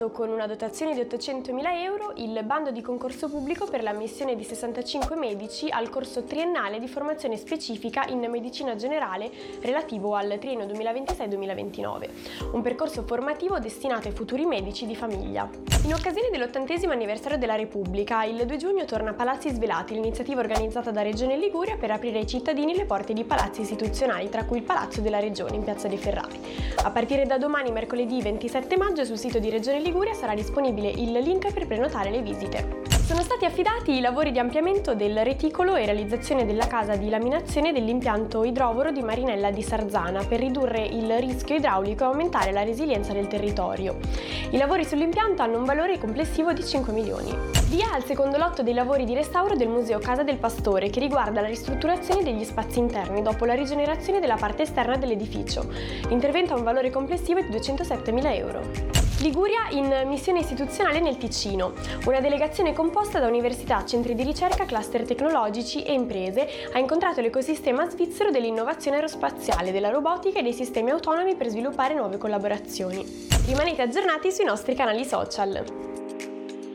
Con una dotazione di 800.000 euro il bando di concorso pubblico per l'ammissione di 65 medici al corso triennale di formazione specifica in medicina generale relativo al triennio 2026-2029, un percorso formativo destinato ai futuri medici di famiglia. In occasione dell'80° anniversario della Repubblica, il 2 giugno torna a Palazzi Svelati, l'iniziativa organizzata da Regione Liguria per aprire ai cittadini le porte di palazzi istituzionali, tra cui il Palazzo della Regione in Piazza dei Ferrari. A partire da domani, mercoledì 27 maggio, sul sito di Regione Liguria sarà disponibile il link per prenotare le visite. Sono stati affidati i lavori di ampliamento del reticolo e realizzazione della casa di laminazione dell'impianto idrovoro di Marinella di Sarzana per ridurre il rischio idraulico e aumentare la resilienza del territorio. I lavori sull'impianto hanno un valore complessivo di 5 milioni. Via al secondo lotto dei lavori di restauro del Museo Casa del Pastore, che riguarda la ristrutturazione degli spazi interni dopo la rigenerazione della parte esterna dell'edificio. L'intervento ha un valore complessivo di 207.000 euro. Liguria in missione istituzionale nel Ticino. Una delegazione composta da università, centri di ricerca, cluster tecnologici e imprese ha incontrato l'ecosistema svizzero dell'innovazione aerospaziale, della robotica e dei sistemi autonomi per sviluppare nuove collaborazioni. Rimanete aggiornati sui nostri canali social.